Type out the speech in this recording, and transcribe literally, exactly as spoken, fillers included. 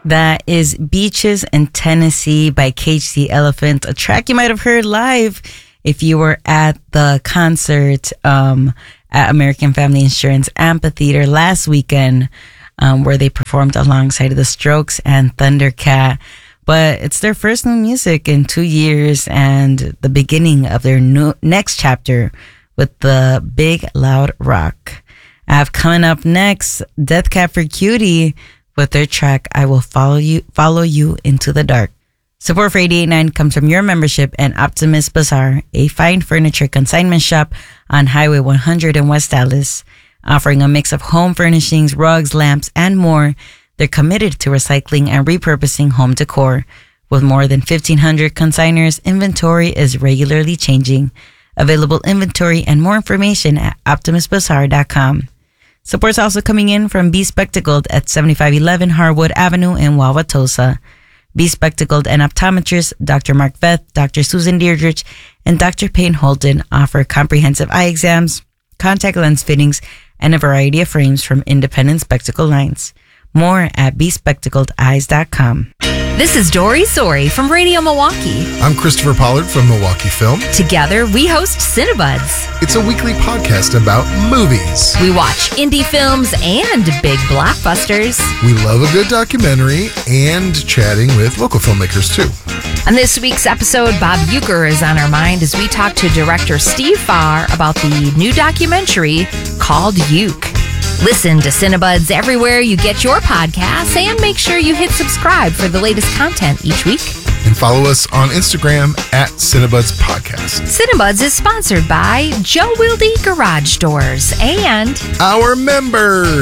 That is Beaches in Tennessee by Cage the Elephant, a track you might have heard live if you were at the concert um, at American Family Insurance Amphitheater last weekend, um, where they performed alongside of The Strokes and Thundercat. But it's their first new music in two years and the beginning of their new next chapter with the Big Loud Rock. I have coming up next, Death Cab for Cutie with their track, I Will Follow You Follow You Into the Dark. Support for eighty-eight point nine comes from your membership and Optimist Bazaar, a fine furniture consignment shop on Highway one hundred in West Dallas. Offering a mix of home furnishings, rugs, lamps, and more, they're committed to recycling and repurposing home decor. With more than fifteen hundred consigners, inventory is regularly changing. Available inventory and more information at optimist bazaar dot com. Support's also coming in from Be Spectacled at seventy-five eleven Harwood Avenue in Wauwatosa. Be Spectacled and optometrist Doctor Mark Veth, Doctor Susan Deirdrich, and Doctor Payne Holden offer comprehensive eye exams, contact lens fittings, and a variety of frames from independent spectacle lines. More at be spectacled eyes dot com. This is Dory Sori from Radio Milwaukee. I'm Christopher Pollard from Milwaukee Film. Together, we host Cinebuds. It's a weekly podcast about movies. We watch indie films and big blockbusters. We love a good documentary and chatting with local filmmakers, too. On this week's episode, Bob Uecker is on our mind as we talk to director Steve Farr about the new documentary called Uke. Listen to Cinebuds everywhere you get your podcasts and make sure you hit subscribe for the latest content each week. And follow us on Instagram at Cinebuds Podcast. Cinebuds is sponsored by Joe Wilde Garage Doors and our members.